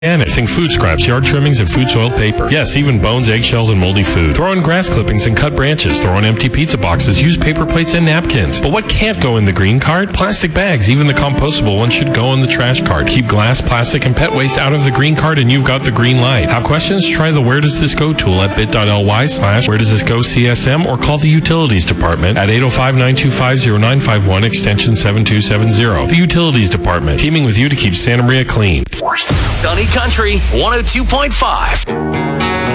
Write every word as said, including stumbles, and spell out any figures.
Anything food scraps, yard trimmings, and food soil paper. Yes, even bones, eggshells, and moldy food. Throw in grass clippings and cut branches. Throw in empty pizza boxes. Use paper plates and napkins. But what can't go in the green cart? Plastic bags. Even the compostable ones should go in the trash cart. Keep glass, plastic, and pet waste out of the green cart and you've got the green light. Have questions? Try the Where Does This Go tool at bit.ly slash Where Does This Go C S M or call the Utilities Department at eight oh five, nine two five, oh nine five one extension seven two seven zero. The Utilities Department, teaming with you to keep Santa Maria clean. Sunny Country one oh two point five.